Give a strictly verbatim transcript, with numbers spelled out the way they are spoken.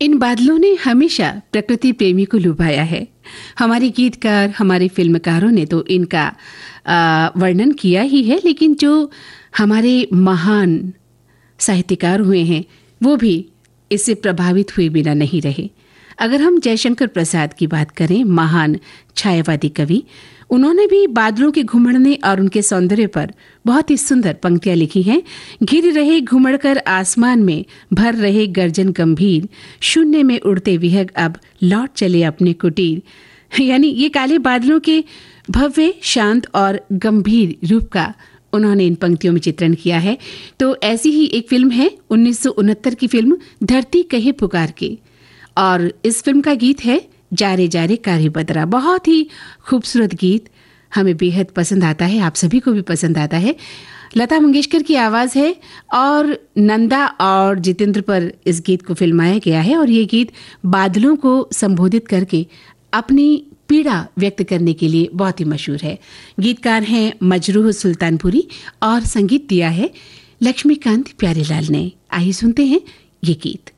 इन बादलों ने हमेशा प्रकृति प्रेमी को लुभाया है। हमारे गीतकार, हमारे फिल्मकारों ने तो इनका आ, वर्णन किया ही है, लेकिन जो हमारे महान साहित्यकार हुए हैं वो भी इससे प्रभावित हुए बिना नहीं रहे। अगर हम जयशंकर प्रसाद की बात करें, महान छायावादी कवि, उन्होंने भी बादलों के घुमड़ने और उनके सौंदर्य पर बहुत ही सुंदर पंक्तियां लिखी हैं। घिर रहे घुमड़कर आसमान में, भर रहे गर्जन गंभीर, शून्य में उड़ते विहग अब लौट चले अपने कुटीर। यानी ये काले बादलों के भव्य, शांत और गंभीर रूप का उन्होंने इन पंक्तियों में चित्रण किया है। तो ऐसी ही एक फिल्म है उन्नीस सौ उनहत्तर की फिल्म धरती कहे पुकार के, और इस फिल्म का गीत है जारे जारे कारे बदरा। बहुत ही खूबसूरत गीत, हमें बेहद पसंद आता है, आप सभी को भी पसंद आता है। लता मंगेशकर की आवाज़ है और नंदा और जितेंद्र पर इस गीत को फिल्माया गया है, और ये गीत बादलों को संबोधित करके अपनी पीड़ा व्यक्त करने के लिए बहुत ही मशहूर है। गीतकार हैं मजरूह सुल्तानपुरी और संगीत दिया है लक्ष्मीकांत प्यारेलाल ने। आइए सुनते हैं ये गीत।